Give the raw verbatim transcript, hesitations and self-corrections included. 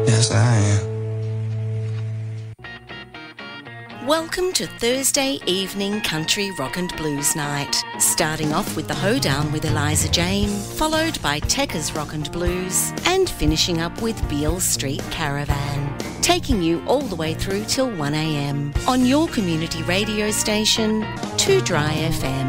Yes, I am. Welcome to Thursday evening country rock and blues night. Starting off with the Hoedown with Eliza Jane, followed by Tekka's Rock and Blues, and finishing up with Beale Street Caravan. Taking you all the way through till one a m on your community radio station, two Dry F M.